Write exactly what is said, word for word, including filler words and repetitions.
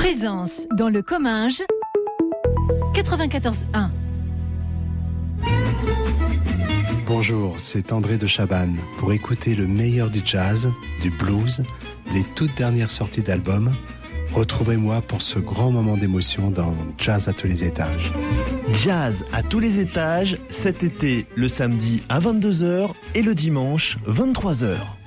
Plaisance, dans le Comminges, quatre-vingt-quatorze un. Bonjour, c'est André de Chabannes. Pour écouter le meilleur du jazz, du blues, les toutes dernières sorties d'albums, retrouvez-moi pour ce grand moment d'émotion dans Jazz à tous les étages. Jazz à tous les étages, cet été, le samedi à vingt-deux heures et le dimanche vingt-trois heures.